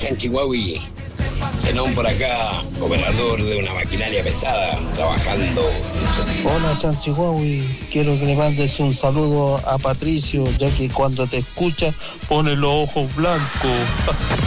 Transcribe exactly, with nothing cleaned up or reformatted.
Chanchihuahui. Zenón por acá, operador de una maquinaria pesada, trabajando. Hola Chanchihuahui, quiero que le mandes un saludo a Patricio, ya que cuando te escucha pone los ojos blancos.